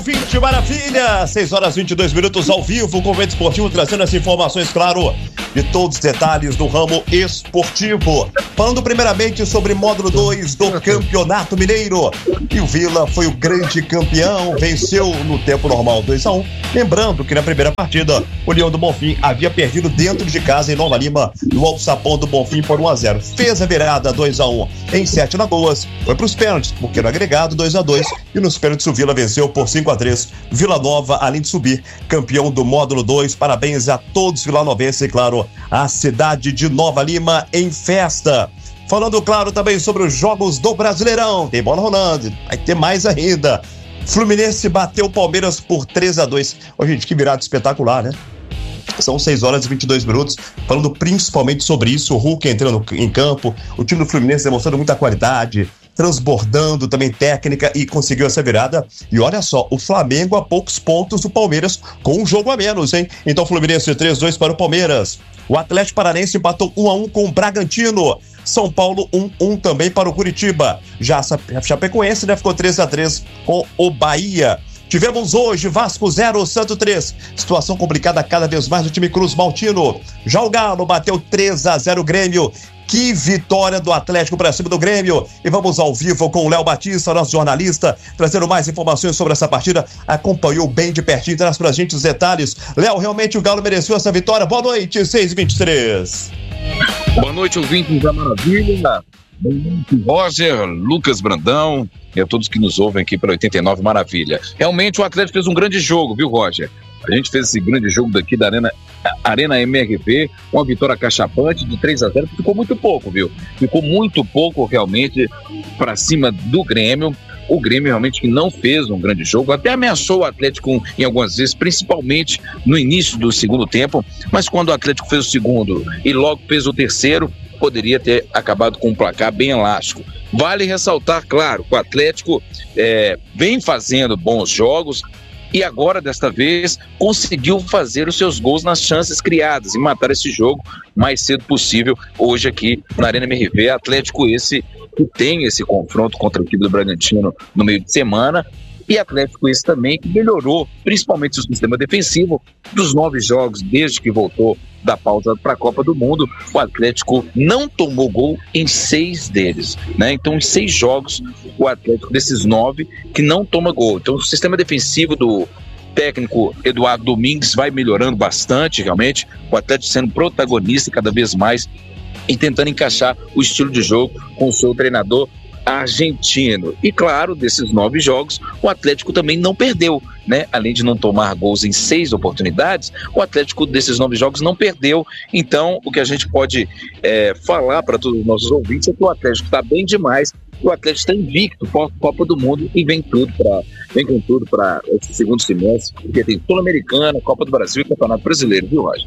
20 maravilha, 6 horas 22 minutos ao vivo, o Convento Esportivo trazendo as informações, claro, de todos os detalhes do ramo esportivo. Falando primeiramente sobre módulo 2 do Campeonato Mineiro. E o Vila foi o grande campeão, venceu no tempo normal 2-1. Lembrando que na primeira partida, o Leão do Bonfim havia perdido dentro de casa em Nova Lima, no Alçapão do Bonfim por 1-0. Fez a virada 2-1 em 7 Lagoas, foi para os pênaltis, porque no agregado 2-2, e nos pênaltis o Vila venceu por 5-3. Vila Nova, além de subir, campeão do módulo 2. Parabéns a todos vilanovenses e, claro, a cidade de Nova Lima em festa. Falando, claro, também sobre os jogos do Brasileirão. Tem bola rolando, vai ter mais ainda. Fluminense bateu o Palmeiras por 3-2. Ô, gente, que virada espetacular, né? São 6 horas e 22 minutos, falando principalmente sobre isso. O Hulk entrando em campo, o time do Fluminense demonstrando muita qualidade, transbordando também técnica, e conseguiu essa virada. E olha só, o Flamengo a poucos pontos do Palmeiras, com um jogo a menos, hein? Então Fluminense 3-2 para o Palmeiras. O Atlético Paranaense empatou 1-1 com o Bragantino. São Paulo 1-1 também para o Curitiba. Já a Chapecoense, né, ficou 3-3 com o Bahia. Tivemos hoje Vasco 0, Santo 3. Situação complicada cada vez mais no time Cruz Maltino. Já o Galo bateu 3-0 Grêmio. Que vitória do Atlético para cima do Grêmio. E vamos ao vivo com o Léo Batista, nosso jornalista, trazendo mais informações sobre essa partida. Acompanhou bem de pertinho, traz pra gente os detalhes. Léo, realmente o Galo mereceu essa vitória. Boa noite, 6h23. Boa noite, ouvintes da Maravilha. Roger, Lucas Brandão e a todos que nos ouvem aqui pela 89 Maravilha. Realmente o Atlético fez um grande jogo, viu, Roger? A gente fez esse grande jogo daqui da Arena MRV, uma vitória cachapante de 3-0, ficou muito pouco, viu? Ficou muito pouco realmente para cima do Grêmio. O Grêmio realmente que não fez um grande jogo, até ameaçou o Atlético em algumas vezes, principalmente no início do segundo tempo, mas quando o Atlético fez o segundo e logo fez o terceiro, poderia ter acabado com um placar bem elástico. Vale ressaltar, claro, que o Atlético vem fazendo bons jogos e agora, desta vez, conseguiu fazer os seus gols nas chances criadas e matar esse jogo o mais cedo possível. Hoje aqui na Arena MRV, Atlético esse que tem esse confronto contra o time do Bragantino no meio de semana, e Atlético esse também que melhorou, principalmente o sistema defensivo. Dos 9 jogos desde que voltou da pausa para a Copa do Mundo, o Atlético não tomou gol em 6 deles, né? Então, em 6 jogos, o Atlético desses 9 que não toma gol. Então, o sistema defensivo do técnico Eduardo Domingues vai melhorando bastante, realmente. O Atlético sendo protagonista cada vez mais e tentando encaixar o estilo de jogo com o seu treinador argentino. E claro, desses 9 jogos, o Atlético também não perdeu, né? Além de não tomar gols em 6 oportunidades, o Atlético desses 9 jogos não perdeu. Então, o que a gente pode falar para todos os nossos ouvintes é que o Atlético está bem demais. O Atlético está invicto para a Copa do Mundo e vem com tudo para esse segundo semestre, porque tem Sul-Americana, Copa do Brasil e Campeonato Brasileiro, viu, Roger?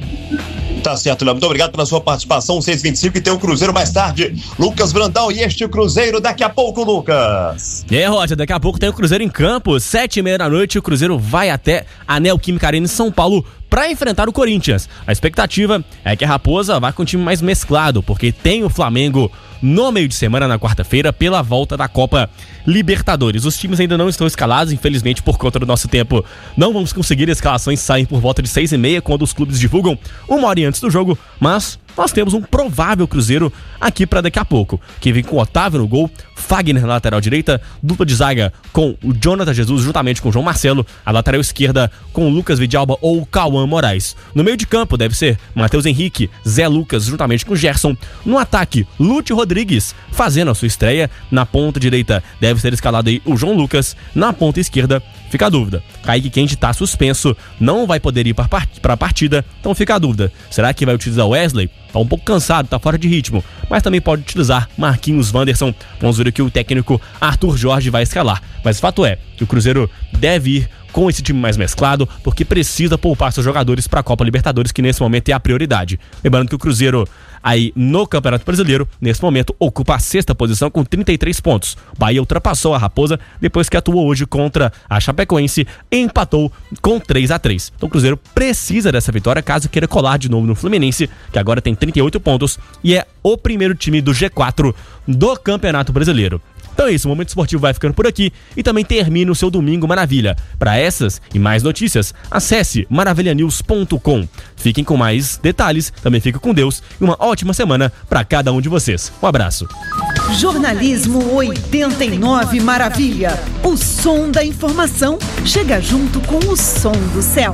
Tá certo, Léo. Muito obrigado pela sua participação. 6h25 e tem o Cruzeiro mais tarde. Lucas Brandão, e este Cruzeiro daqui a pouco, Lucas. E aí, Roger, daqui a pouco tem o Cruzeiro em campo. 7h30 da noite, o Cruzeiro vai até a Neoquímica Arena em São Paulo para enfrentar o Corinthians. A expectativa é que a Raposa vá com um time mais mesclado, porque tem o Flamengo no meio de semana, na quarta-feira, pela volta da Copa Libertadores. Os times ainda não estão escalados, infelizmente, por conta do nosso tempo. Não vamos conseguir, as escalações saem por volta de 6h30, quando os clubes divulgam uma hora antes do jogo, mas nós temos um provável Cruzeiro aqui para daqui a pouco, que vem com o Otávio no gol, Fagner na lateral direita, dupla de zaga com o Jonathan Jesus juntamente com o João Marcelo, a lateral esquerda com o Lucas Vidalba ou o Cauã Moraes. No meio de campo deve ser Matheus Henrique, Zé Lucas juntamente com o Gerson. No ataque, Lúcio Rodrigues fazendo a sua estreia. Na ponta direita deve ser escalado aí o João Lucas. Na ponta esquerda fica a dúvida, Kaique Kendi tá suspenso, não vai poder ir para a partida, então fica a dúvida, será que vai utilizar o Wesley? Tá um pouco cansado, tá fora de ritmo, mas também pode utilizar Marquinhos Wanderson. Vamos ver o que o técnico Arthur Jorge vai escalar, mas o fato é que o Cruzeiro deve ir com esse time mais mesclado, porque precisa poupar seus jogadores para a Copa Libertadores, que nesse momento é a prioridade. Lembrando que o Cruzeiro aí no Campeonato Brasileiro, nesse momento, ocupa a 6ª posição com 33 pontos. Bahia ultrapassou a Raposa depois que atuou hoje contra a Chapecoense e empatou com 3-3. Então o Cruzeiro precisa dessa vitória caso queira colar de novo no Fluminense, que agora tem 38 pontos e é o primeiro time do G4 do Campeonato Brasileiro. Então é isso, o Momento Esportivo vai ficando por aqui e também termina o seu Domingo Maravilha. Para essas e mais notícias, acesse maravilhanews.com. Fiquem com mais detalhes, também fiquem com Deus e uma ótima semana para cada um de vocês. Um abraço. Jornalismo 89 Maravilha. O som da informação chega junto com o som do céu.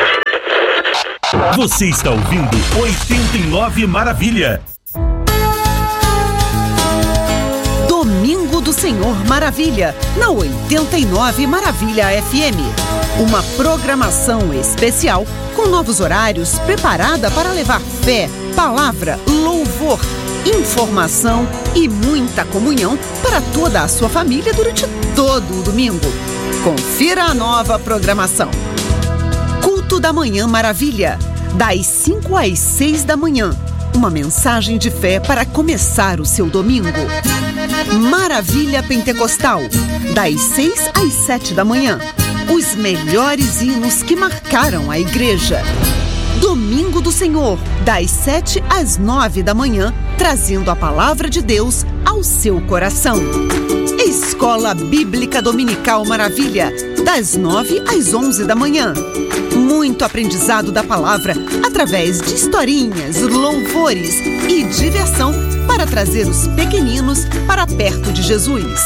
Você está ouvindo 89 Maravilha. Domingo do Senhor Maravilha, na 89 Maravilha FM. Uma programação especial com novos horários preparada para levar fé, palavra, louvor, informação e muita comunhão para toda a sua família durante todo o domingo. Confira a nova programação. Culto da Manhã Maravilha, das 5 às 6 da manhã. Uma mensagem de fé para começar o seu domingo. Maravilha Pentecostal, das 6 às 7 da manhã. Os melhores hinos que marcaram a igreja. Domingo do Senhor, das 7 às 9 da manhã, trazendo a palavra de Deus ao seu coração. Escola Bíblica Dominical Maravilha, das 9 às 11 da manhã. Muito aprendizado da palavra através de historinhas, louvores e diversão para trazer os pequeninos para perto de Jesus.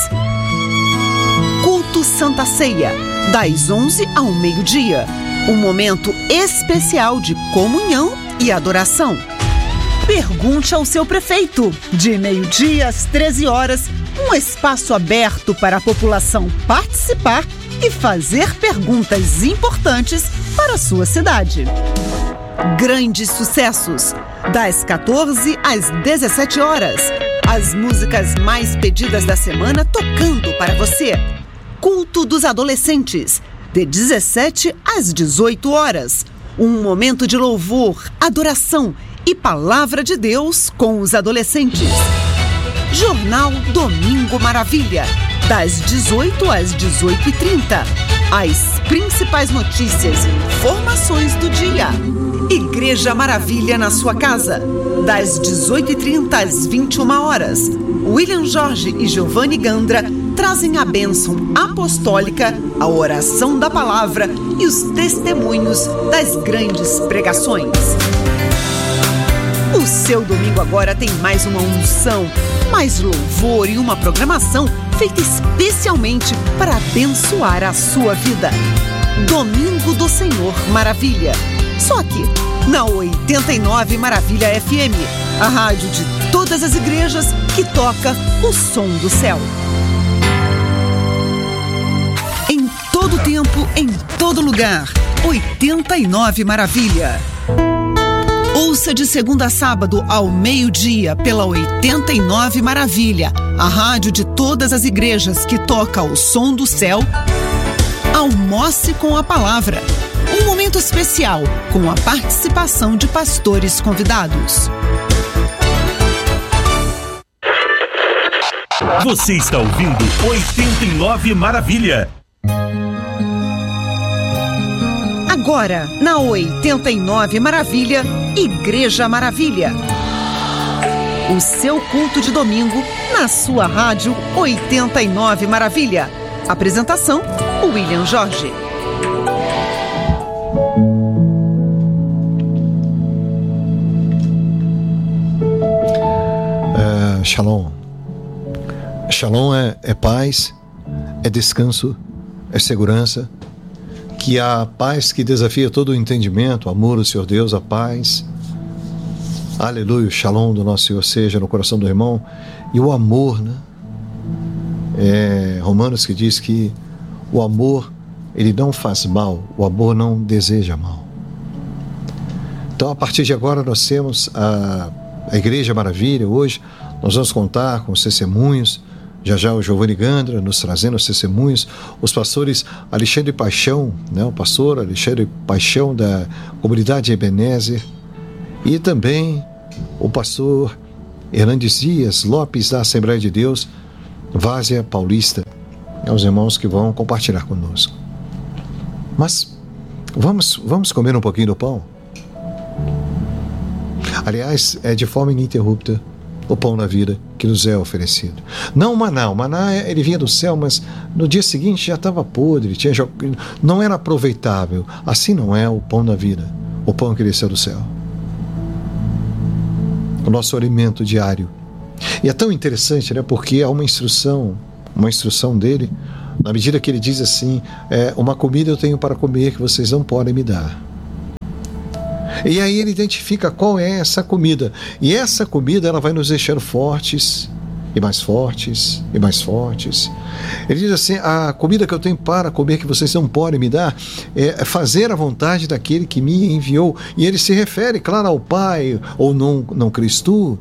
Culto Santa Ceia, das 11 ao meio-dia. Um momento especial de comunhão e adoração. Pergunte ao seu prefeito, de meio-dia às 13 horas, um espaço aberto para a população participar e fazer perguntas importantes para a sua cidade. Grandes sucessos, das 14 às 17 horas. As músicas mais pedidas da semana tocando para você. Culto dos Adolescentes, de 17 às 18 horas. Um momento de louvor, adoração e palavra de Deus com os adolescentes. Jornal Domingo Maravilha, das 18 às 18h30. As principais notícias e informações do dia. Igreja Maravilha na sua casa, das 18h30 às 21 horas. William Jorge e Giovanni Gandra trazem a bênção apostólica, a oração da palavra e os testemunhos das grandes pregações. O seu domingo agora tem mais uma unção, mais louvor e uma programação feita especialmente para abençoar a sua vida. Domingo do Senhor Maravilha. Só aqui, na 89 Maravilha FM, a rádio de todas as igrejas que toca o som do céu. Em todo tempo, em todo lugar, 89 Maravilha. Ouça de segunda a sábado ao meio-dia pela 89 Maravilha, a rádio de todas as igrejas que toca o som do céu. Almoce com a palavra. Um momento especial com a participação de pastores convidados. Você está ouvindo 89 Maravilha. Agora, na 89 Maravilha, Igreja Maravilha. O seu culto de domingo na sua rádio 89 Maravilha. Apresentação, William Jorge. Shalom. Shalom é paz, é descanso, é segurança. Que a paz que desafia todo o entendimento, o amor do Senhor Deus, a paz, aleluia, o shalom do nosso Senhor seja no coração do irmão. E o amor, né? Romanos que diz que o amor, ele não faz mal, o amor não deseja mal. Então, a partir de agora, nós temos a Igreja Maravilha. Hoje nós vamos contar com os testemunhos. Já o Giovanni Gandra nos trazendo os testemunhos, os pastores Alexandre Paixão, né, o pastor Alexandre Paixão da comunidade Ebenezer, e também o pastor Hernandes Dias Lopes da Assembleia de Deus, Várzea Paulista. Os irmãos que vão compartilhar conosco. Mas vamos comer um pouquinho do pão? Aliás, é de forma ininterrupta. o pão da vida que nos é oferecido. Não o maná. O maná, ele vinha do céu, mas no dia seguinte já estava podre, não era aproveitável. Assim não é o pão da vida, o pão que desceu do céu. O nosso alimento diário. E é tão interessante, né? Porque há uma instrução dele, na medida que ele diz assim, uma comida eu tenho para comer que vocês não podem me dar. E aí ele identifica qual é essa comida. E essa comida, ela vai nos deixando fortes, e mais fortes, e mais fortes. Ele diz assim, a comida que eu tenho para comer que vocês não podem me dar é fazer a vontade daquele que me enviou. E ele se refere, claro, ao Pai, ou não Cristo,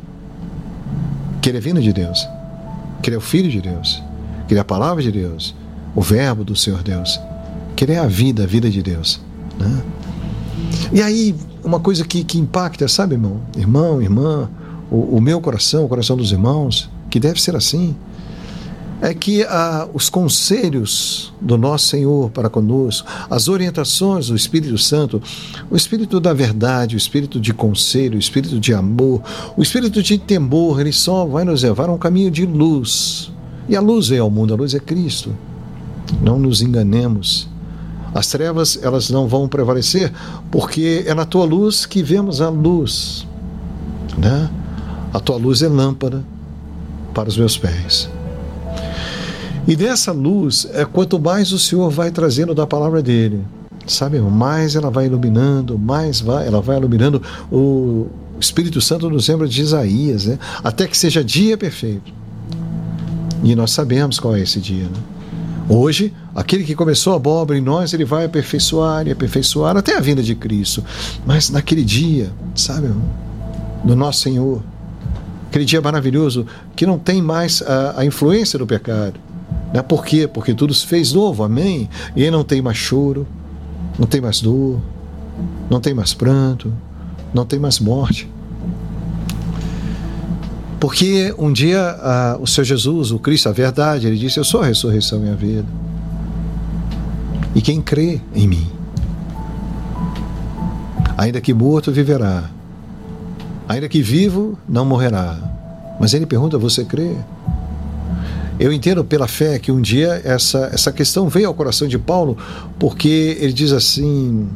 que ele é vindo de Deus, que ele é o Filho de Deus, que ele é a palavra de Deus, o verbo do Senhor Deus, que ele é a vida de Deus, né? E aí, uma coisa que impacta, sabe, irmão, irmã, o meu coração, o coração dos irmãos, que deve ser assim, é que os conselhos do nosso Senhor para conosco, as orientações do Espírito Santo, o Espírito da verdade, o Espírito de conselho, o Espírito de amor, o Espírito de temor, ele só vai nos levar a um caminho de luz. E a luz é ao mundo, a luz é Cristo. Não nos enganemos. As trevas, elas não vão prevalecer, porque é na tua luz que vemos a luz, né? A tua luz é lâmpada para os meus pés. E dessa luz, quanto mais o Senhor vai trazendo da palavra dele, sabe, mais ela vai iluminando, ela vai iluminando. O Espírito Santo nos lembra de Isaías, né? Até que seja dia perfeito. E nós sabemos qual é esse dia, né? Hoje, aquele que começou a obra em nós, ele vai aperfeiçoar e aperfeiçoar até a vinda de Cristo. Mas naquele dia, sabe, do nosso Senhor, aquele dia maravilhoso que não tem mais a influência do pecado, né? Por quê? Porque tudo se fez novo, amém? E aí não tem mais choro, não tem mais dor, não tem mais pranto, não tem mais morte. Porque um dia o Senhor Jesus, o Cristo, a verdade, ele disse, eu sou a ressurreição e a vida. E quem crê em mim, ainda que morto, viverá. Ainda que vivo, não morrerá. Mas ele pergunta, você crê? Eu entendo pela fé que um dia essa questão veio ao coração de Paulo, porque ele diz assim,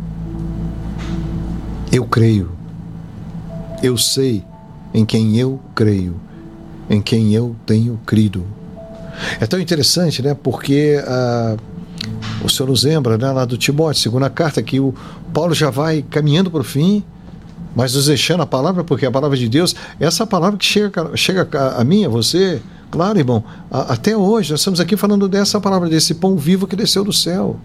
eu creio, eu sei em quem eu creio, em quem eu tenho crido. É tão interessante, né? Porque o Senhor nos lembra, né, lá do Timóteo, segunda carta, que o Paulo já vai caminhando para o fim, mas nos deixando a palavra, porque a palavra de Deus, essa palavra que chega a mim, a você, claro, irmão, até hoje, nós estamos aqui falando dessa palavra, desse pão vivo que desceu do céu.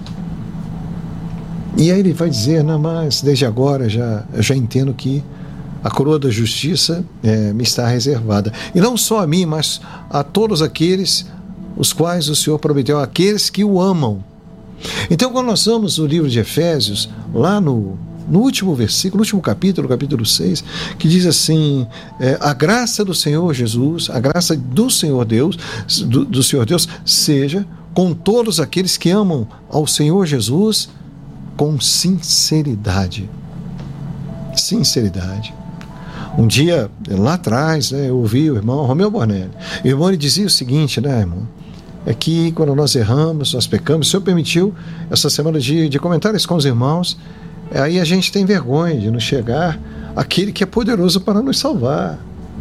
E aí ele vai dizer, não, mas desde agora eu já entendo que a coroa da justiça me está reservada. E não só a mim, mas a todos aqueles os quais o Senhor prometeu, aqueles que o amam. Então, quando nós vamos no livro de Efésios, lá no último versículo, no último capítulo 6, que diz assim, a graça do Senhor Jesus, a graça do Senhor Deus, do Senhor Deus, seja com todos aqueles que amam ao Senhor Jesus com sinceridade. Sinceridade. Um dia, lá atrás, né, eu ouvi o irmão Romeu Bornelli. O irmão ele dizia o seguinte, né, irmão? É que quando nós erramos, nós pecamos, o Senhor permitiu essa semana de comentar isso com os irmãos, aí a gente tem vergonha de não chegar àquele que é poderoso para nos salvar.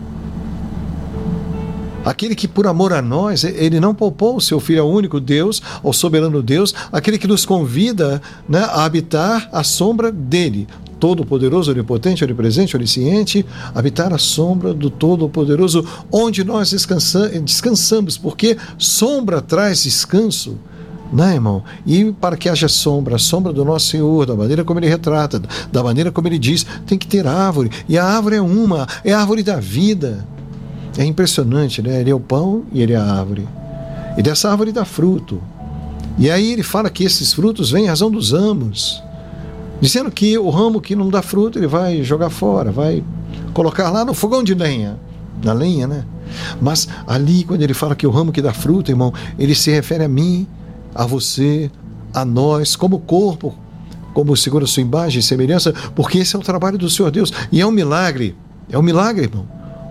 Aquele que por amor a nós, ele não poupou o seu Filho único, Deus, ao soberano Deus, aquele que nos convida, né, a habitar à sombra dele. Todo-Poderoso, Onipotente, Onipresente, Onisciente, habitar à sombra do Todo-Poderoso, onde nós descansamos, porque sombra traz descanso, né, irmão? E para que haja sombra, a sombra do nosso Senhor, da maneira como Ele retrata, da maneira como Ele diz, tem que ter árvore, e a árvore é a árvore da vida. É impressionante, né? Ele é o pão e Ele é a árvore. E dessa árvore dá fruto. E aí ele fala que esses frutos vêm em razão dos ramos, dizendo que o ramo que não dá fruto, ele vai jogar fora, vai colocar lá no fogão de lenha, na lenha, né? Mas ali, quando ele fala que o ramo que dá fruto, irmão, ele se refere a mim, a você, a nós, como corpo, como segundo a sua imagem e semelhança, porque esse é o trabalho do Senhor Deus, e é um milagre, irmão.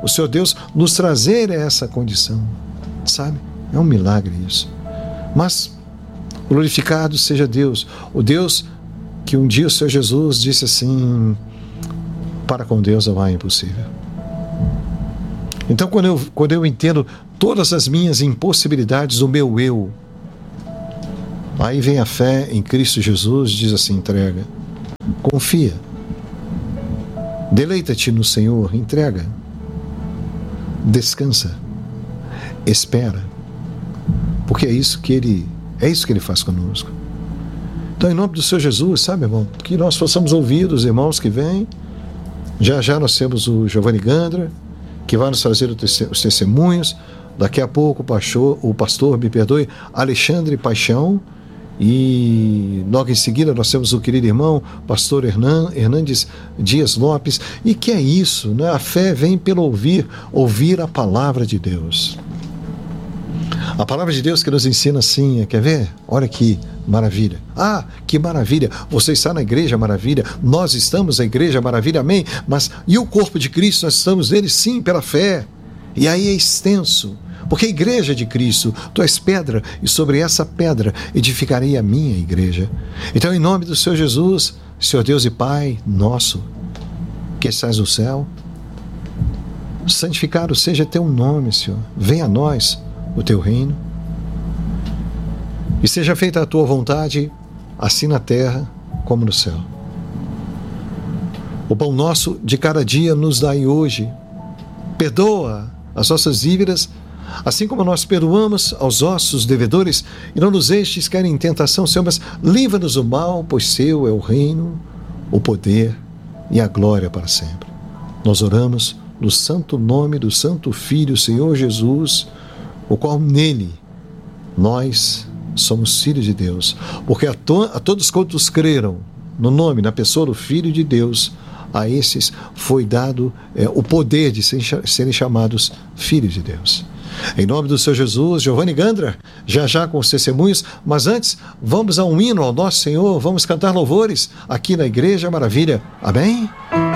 o Senhor Deus nos trazer essa condição, sabe? É um milagre isso. Mas glorificado seja Deus, o Deus que um dia o Senhor Jesus disse assim: para com Deus não há impossível. Então, quando eu entendo todas as minhas impossibilidades do meu eu, aí vem a fé em Cristo Jesus, diz assim: entrega, confia, deleita-te no Senhor, entrega, descansa, espera, porque é isso que Ele faz conosco. Então, em nome do Senhor Jesus, sabe, irmão, que nós possamos ouvir dos irmãos que vêm. Já nós temos o Giovanni Gandra, que vai nos trazer os testemunhos. Daqui a pouco o pastor, Alexandre Paixão. E logo em seguida nós temos o querido irmão pastor Hernandes Dias Lopes. E que é isso, né? A fé vem pelo ouvir a palavra de Deus. A palavra de Deus que nos ensina assim, quer ver? Olha que maravilha. Ah, que maravilha. Você está na Igreja Maravilha. Nós estamos na Igreja Maravilha, amém? Mas e o corpo de Cristo? Nós estamos nele sim, pela fé. E aí é extenso. Porque a Igreja de Cristo, tu és pedra, e sobre essa pedra edificarei a minha igreja. Então, em nome do Senhor Jesus, Senhor Deus e Pai nosso, que estás no céu, santificado seja teu nome, Senhor. Venha a nós o teu reino, e seja feita a tua vontade, assim na terra como no céu. O pão nosso de cada dia nos dai hoje. Perdoa as nossas dívidas, assim como nós perdoamos aos nossos devedores, e não nos deixes cair em tentação, Senhor, mas livra-nos do mal, pois seu é o reino, o poder e a glória para sempre. Nós oramos no santo nome do Santo Filho, Senhor Jesus, o qual nele nós somos filhos de Deus, porque a todos quantos creram no nome, na pessoa do Filho de Deus, a esses foi dado o poder de serem chamados filhos de Deus. Em nome do Senhor Jesus, Giovanni Gandra, já com os testemunhos, mas antes, vamos a um hino ao nosso Senhor, vamos cantar louvores aqui na Igreja Maravilha. Amém?